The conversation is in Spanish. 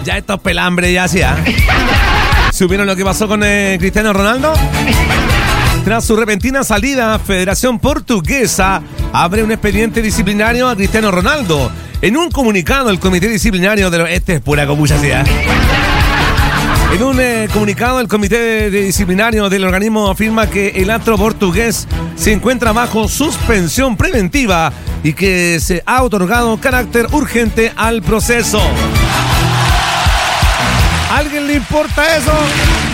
Ya estos pelambres ya hacía. ¿Supieron lo que pasó con Cristiano Ronaldo? Tras su repentina salida, Federación Portuguesa abre un expediente disciplinario a Cristiano Ronaldo. En un comunicado, el Comité Disciplinario de Este es pura comuchacidad. En un comunicado, el Comité Disciplinario del organismo afirma que el astro portugués se encuentra bajo suspensión preventiva y que se ha otorgado carácter urgente al proceso. ¿A alguien le importa eso?